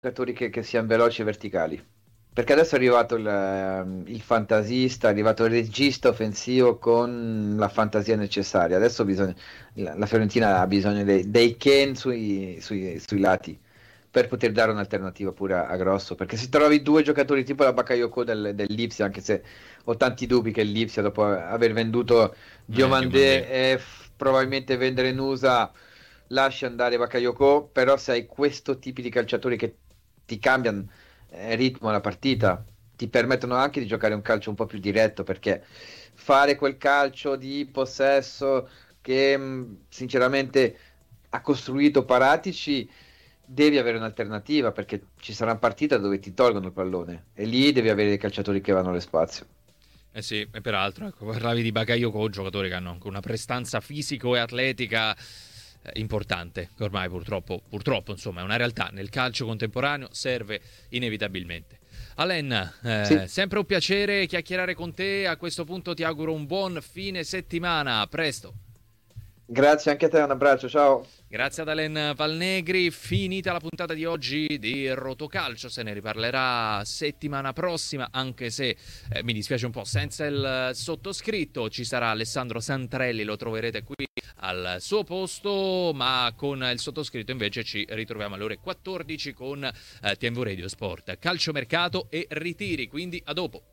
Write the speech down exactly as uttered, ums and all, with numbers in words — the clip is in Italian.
giocatori che, che siano veloci e verticali. Perché adesso è arrivato il, ehm, il fantasista, è arrivato il regista offensivo con la fantasia necessaria. Adesso bisogna, la, la Fiorentina ha bisogno dei, dei Ken sui, sui- sui lati per poter dare un'alternativa pure a, a Grosso. Perché se trovi due giocatori tipo la Bakayoko del, dell'Ipsia, anche se ho tanti dubbi che l'Ipsia, dopo aver venduto Eh, Diomandé. Diomandé e f- probabilmente vendere Nusa, lasci andare Bakayoko, però se hai questo tipo di calciatori che ti cambiano eh, ritmo alla partita, ti permettono anche di giocare un calcio un po' più diretto, perché fare quel calcio di possesso che mh, sinceramente ha costruito Paratici, devi avere un'alternativa, perché ci sarà una partita dove ti tolgono il pallone e lì devi avere dei calciatori che vanno allo spazio. Eh sì, e peraltro, ecco, parlavi di Bakayoko, giocatori che hanno anche una prestanza fisico e atletica eh, importante, che ormai purtroppo, purtroppo, insomma, è una realtà. Nel calcio contemporaneo serve inevitabilmente. Alen, eh, Sì, sempre un piacere chiacchierare con te. A questo punto ti auguro un buon fine settimana. A presto. grazie anche a te, un abbraccio, ciao. Grazie ad Alen Valnegri, finita la puntata di oggi di Rotocalcio, se ne riparlerà settimana prossima, anche se eh, mi dispiace un po' senza il sottoscritto, ci sarà Alessandro Santrelli, lo troverete qui al suo posto, ma con il sottoscritto invece ci ritroviamo alle ore quattordici con eh, T M V Radio Sport, calciomercato e ritiri, quindi a dopo.